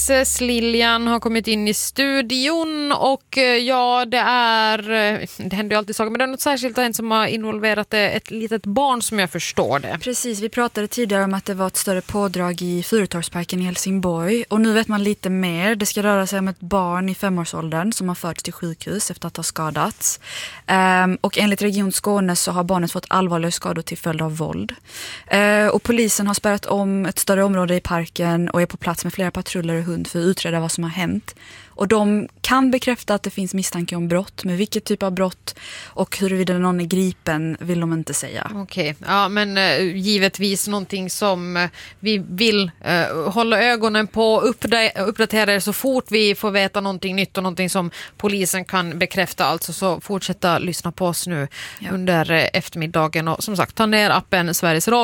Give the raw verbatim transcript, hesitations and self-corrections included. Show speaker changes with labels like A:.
A: Alexis Liljan har kommit in i studion och ja, det är det händer ju alltid saker, men det är något särskilt en som har involverat ett litet barn som jag förstår det.
B: Precis, vi pratade tidigare om att det var ett större pådrag i Fyretorgsparken i Helsingborg och nu vet man lite mer. Det ska röra sig om ett barn i femårsåldern som har förts till sjukhus efter att ha skadats. Um, och enligt Region Skåne så har barnet fått allvarliga skador till följd av våld. Uh, och polisen har spärrat om ett större område i parken och är på plats med flera patruller och hund för att utreda vad som har hänt. Och de kan bekräfta att det finns misstanke om brott, men vilket typ av brott och huruvida någon är gripen vill de inte säga.
A: Okej, ja, men uh, givetvis någonting som uh, vi vill uh, hålla ögonen på, uppda- uppdatera så fort vi får veta någonting nytt och någonting som polisen kan bekräfta. Alltså så fortsätta lyssna på oss nu ja. under uh, eftermiddagen och som sagt ta ner appen Sveriges Radio.